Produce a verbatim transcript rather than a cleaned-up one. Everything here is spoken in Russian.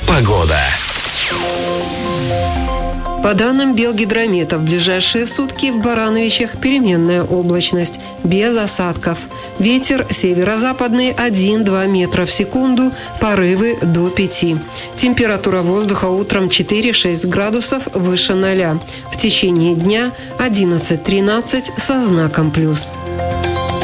Погода. По данным Белгидромета, в ближайшие сутки в Барановичах переменная облачность, без осадков. Ветер северо-западный один-два метра в секунду, порывы до пяти. Температура воздуха утром четыре-шесть градусов выше ноля. В течение дня одиннадцать-тринадцать со знаком плюс.